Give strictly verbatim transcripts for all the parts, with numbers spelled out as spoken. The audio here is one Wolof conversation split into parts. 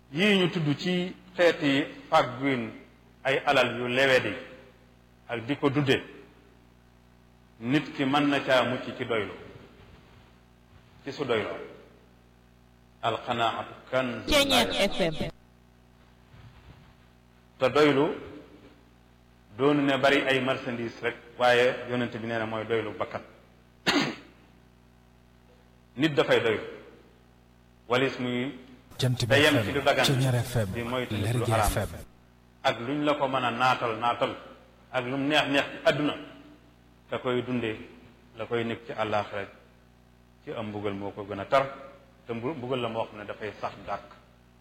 yii ñu tudd ci xeeti fàgguin ay alal yu lewedi ak di ko dudde nit ki mën na caa mucc ci doylu ci su doyloo alqanaatu kan te doylu doonu ne bari ay marchandise rek waaye yonent bi nee na mooy doylu bakkan nit dafay doylu walis muy jant te bi yem ci lu dagan Ceñeer F M di moytu lu Lergui xaraam F M ak luñ la ko mën a naatal naatal ak lu mu neex neex ci àdduna da koy dundee la koy nekk ci àllaaxira ci am mbugal moo ko gën a tar te mbugal la moo xam ne dafay sax dàkk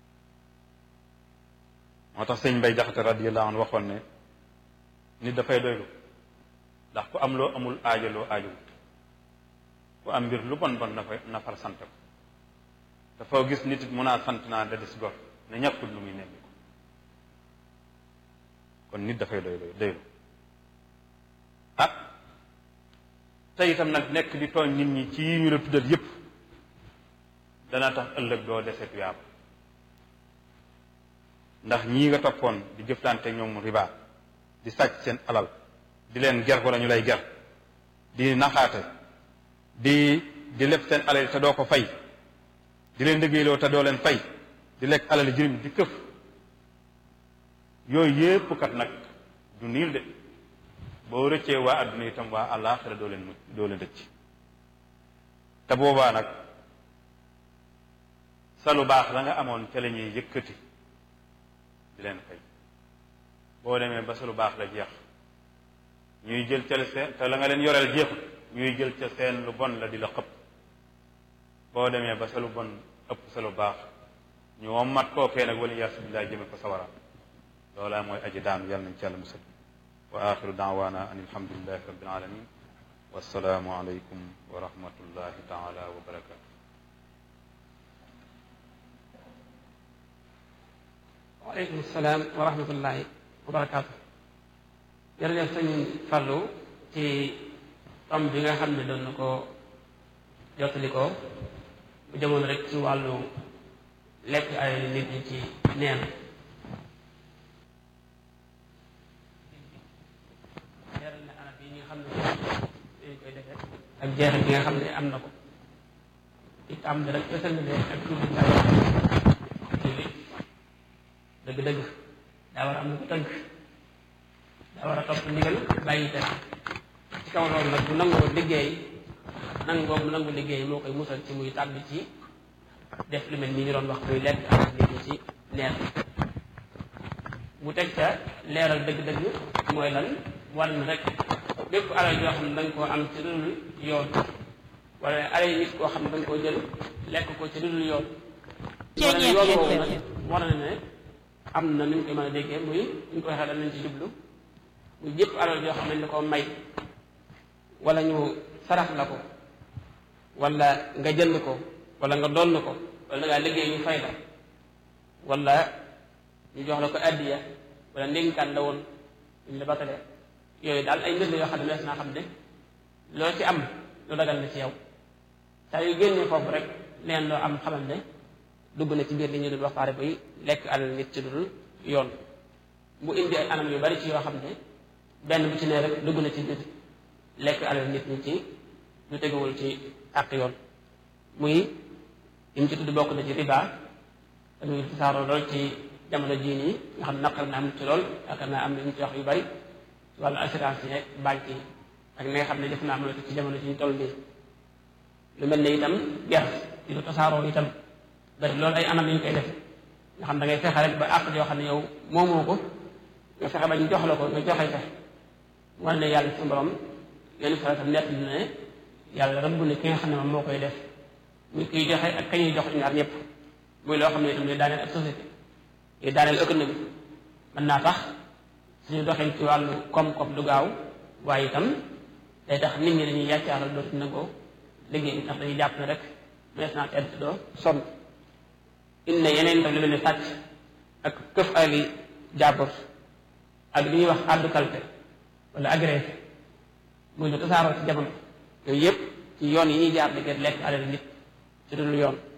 moo tax sëñ Mbay Jaxate radiyallahu anhu waxoon ne nit dafay doylu ndax ku am loo amul aajo loo aajowut ku am mbir lu bon bon na fay na far sant ko dafa gis nit it mun a sant naa da des gor ne ñàkkul lu muy nemmi ko kon nit dafay doylu doylu ah te itam nag nekk di tooñ nit ñi ci yi ñu la tuddal yépp dana tax ëllëg doo dese tuyaaba ndax ñii nga toppoon di jëflante ñoom riba di sàcc seen alal di leen ger wala ñu lay ger di naxaate di di leb seen alal te doo ko fay di leen liggéeyloo te doo leen fay di lekk alal jirim di këf yooyu yépp kat nag du niil de boo rëccee waa adduna itam waa àllaaxira doo leen mucc doo leen rëcc te boobaa nag sa lu baax la nga amoon ca la ñuy yëkkati di leen fay boo demee ba sa lu baax la jeex ñuy jël ca seen te la nga leen yoreel jeexut ñuy jël ca seen lu bon la di la xëpp boo demee ba sa lu bon ëpp sa lu baax ñu wommat kookee nag wala yaasu billaah jëme ko sawara loolaa mooy aji daanu yàlla nañ ci yàlla musal wa axiru daawaana an alhamdulilahi rabbil alamin wassalaamu aleykum wa rahmatullahi taala wa barakatu waaleykum salaam wa rahmatullahi wa barakaatu jërëjëf sëñ Fallou ci tom bi nga xam ne doon na ko jottali ko bu jëmoon rek ci wàllu lekk ay nit ñi ci neen leeral na anam yi nga xam ne dañ koy defee ak jeexal bi nga xam ne am na ko it am na rek fësal na ne ak tuuti dëgg-dëgg daa war a am na ko tënk daa war a topp ndigal bàyyi tere ci kaw loolu nag bu nangoo liggéey nangu boobu nangu liggéey moo koy musal ci muy tàbbi ci def lu mel ni ñu doon wax muy lekk ak nit ñi ci neen mu teg ca leeral dëgg-dëgg mooy lan war na rek bépp alal yoo xam ne da nga koo am ci dudul yoon wala alal nit koo xam ne da nga koo jël lekk ko ci dudul yoon wala yoon woowu nag war na ne am na nu ñu koy mën a déggee muy ñu ko waxee dañ nañ ci jublu muy jëpp alal yoo xam ne da koo may wala ñu sarax la ko wala nga jënd ko wala nga donn ko wala da ngaa liggéey ñu fay la wala ñu jox la ko addiya wala ndénkaan la woon ñu la batale yooyu daal ay mbir la yoo xam ne mees naa xam ne loo ci am lu dagal na ci yow saa yu génnee foofu rek leen loo am xamal ne dugg na ci biir li ñu doon waxtaare bay lekk alal nit ci dul yoon mu indi ay anam yu bari ci yoo xam ne benn bu ci ne rek dugg na ci biir lekk alal nit ñi ci lu teguwul ci àq yoon muy li mu ci tudd bokk na ci riba te muy tasaaroo lool ci jamono jii nii nga xam ne naqar na am ci lool yaakaar naa am na ñu ci wax yu bari ci wàllu assurance yi banque yi ak li nga xam ne def naa am na ci jamono ji ñu toll nii lu mel ne itam ger ci lu tasaaroo itam bari loolu ay anam yi ñu koy def nga xam da ngay fexe rek ba àq yoo xam ne yow moomoo ko nga fexe ba ñu jox la ko nga joxe fexe wane ne yàlla suñu borom yenn saa tam nett ne yàlla rëbb ne ki nga xam ne moom moo koy def muy kiy joxe ak kañuy jox ñaar ñëpp muy loo xam ne itam day daaneel ak société day daaneel économie mën naa tax suñu doxee ci wàllu koom-koom du gaaw waaye itam day tax nit ñi dañuy yàccaaral dootu nangoo liggéey ndax dañuy jàpp ne rek mees naa tedd doo sonn indi na yeneen itam lu mel ne sàcc ak këf ali jàppur ak li ñuy wax addu kalte wala agressé muy lu tasaaroo ci jamono yooyu yëpp ci yoon yi ñuy jaar di lekk alal nit ci dul yoon